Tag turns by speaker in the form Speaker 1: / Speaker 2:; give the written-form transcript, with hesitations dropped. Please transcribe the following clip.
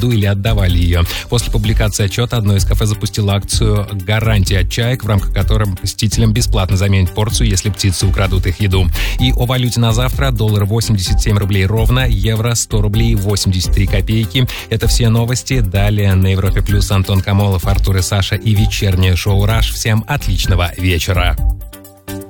Speaker 1: еду или отдавали ее. После публикации отчета одно из кафе запустило акцию «Гарантия от чаек», в рамках которой посетителям бесплатно заменят порцию, если птицы украдут их еду. И о валюте на завтра: доллар 87 рублей ровно, евро 100 рублей 83 копейки. Это все новости. Далее на Европе Плюс Антон Камолов, Артур и Саша и вечернее шоу «Раш». Всем отличного вечера.